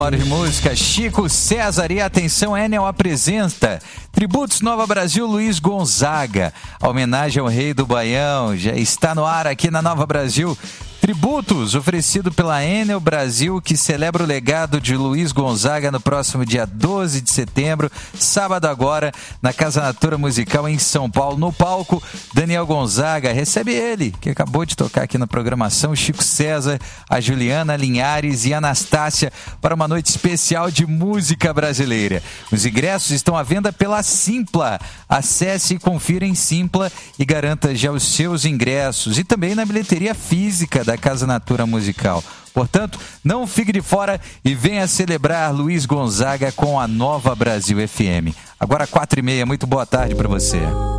Hora de música, Chico César e atenção, Enel apresenta Tributos Nova Brasil, Luiz Gonzaga. A homenagem ao Rei do Baião já está no ar aqui na Nova Brasil. Tributos, oferecido pela Enel Brasil, que celebra o legado de Luiz Gonzaga no próximo dia 12 de setembro, sábado agora, na Casa Natura Musical em São Paulo. No palco, Daniel Gonzaga, recebe ele, que acabou de tocar aqui na programação, Chico César, a Juliana Linhares e a Anastácia, para uma noite especial de música brasileira. Os ingressos estão à venda pela Simpla. Acesse e confira em Simpla e garanta já os seus ingressos. E também na bilheteria física da Casa Natura Musical. Portanto, não fique de fora e venha celebrar Luiz Gonzaga com a Nova Brasil FM. Agora 4h30, muito boa tarde para você.